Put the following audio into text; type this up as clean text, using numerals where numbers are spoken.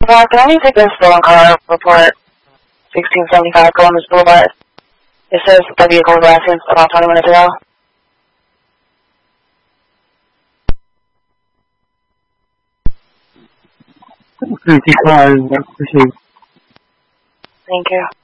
Yeah, can I take this stolen car report 1675 Columbus Boulevard? It says the vehicle was licensed about 20 minutes ago. Proceed. Thank you.